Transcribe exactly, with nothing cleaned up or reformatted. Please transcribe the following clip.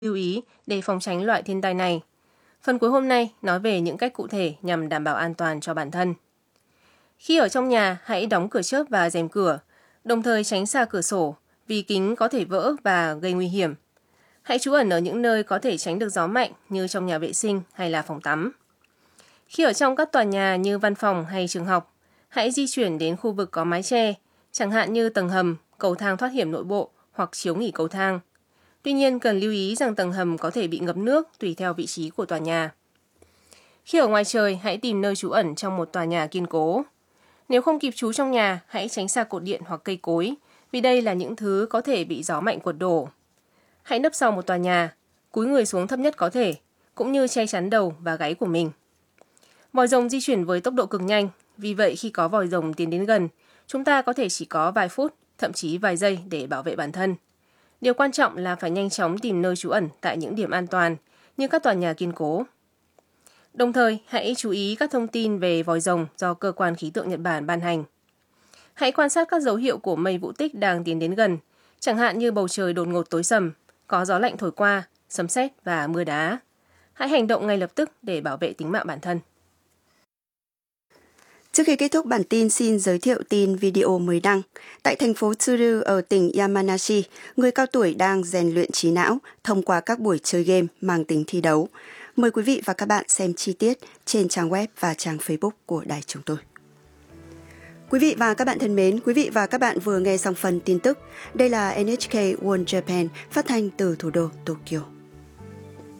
lưu ý để phòng tránh loại thiên tai này. Phần cuối hôm nay nói về những cách cụ thể nhằm đảm bảo an toàn cho bản thân. Khi ở trong nhà, hãy đóng cửa chớp và rèm cửa, đồng thời tránh xa cửa sổ vì kính có thể vỡ và gây nguy hiểm. Hãy trú ẩn ở những nơi có thể tránh được gió mạnh như trong nhà vệ sinh hay là phòng tắm. Khi ở trong các tòa nhà như văn phòng hay trường học, hãy di chuyển đến khu vực có mái che, chẳng hạn như tầng hầm, cầu thang thoát hiểm nội bộ hoặc chiếu nghỉ cầu thang. Tuy nhiên, cần lưu ý rằng tầng hầm có thể bị ngập nước tùy theo vị trí của tòa nhà. Khi ở ngoài trời, hãy tìm nơi trú ẩn trong một tòa nhà kiên cố. Nếu không kịp trú trong nhà, hãy tránh xa cột điện hoặc cây cối, vì đây là những thứ có thể bị gió mạnh quật đổ. Hãy nấp sau một tòa nhà, cúi người xuống thấp nhất có thể, cũng như che chắn đầu và gáy của mình. Vòi rồng di chuyển với tốc độ cực nhanh, vì vậy khi có vòi rồng tiến đến gần, chúng ta có thể chỉ có vài phút, thậm chí vài giây để bảo vệ bản thân. Điều quan trọng là phải nhanh chóng tìm nơi trú ẩn tại những điểm an toàn, như các tòa nhà kiên cố. Đồng thời, hãy chú ý các thông tin về vòi rồng do Cơ quan Khí tượng Nhật Bản ban hành. Hãy quan sát các dấu hiệu của mây vũ tích đang tiến đến gần, chẳng hạn như bầu trời đột ngột tối sầm, có gió lạnh thổi qua, sấm sét và mưa đá. Hãy hành động ngay lập tức để bảo vệ tính mạng bản thân. Trước khi kết thúc bản tin, xin giới thiệu tin video mới đăng. Tại thành phố Tsuru ở tỉnh Yamanashi, người cao tuổi đang rèn luyện trí não thông qua các buổi chơi game mang tính thi đấu. Mời quý vị và các bạn xem chi tiết trên trang web và trang Facebook của đài chúng tôi. Quý vị và các bạn thân mến, quý vị và các bạn vừa nghe xong phần tin tức. Đây là en hát ca World Japan phát thanh từ thủ đô Tokyo.